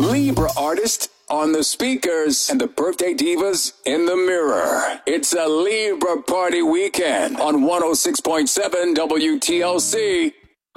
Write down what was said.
Libra artist on the speakers, and the birthday divas in the mirror. It's a Libra party weekend on 106.7 WTLC.